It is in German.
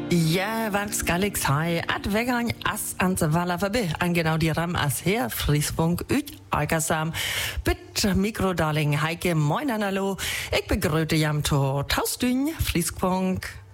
Ja, wat skal ik zeggen? At vegan as aan te vallen voorbij. En genau die ram as her, Friesfunk uit Alkersam. Bitte Mikrodarling Heike, moin hallo. Ik begrüße jam to Taustün, Friesfunk.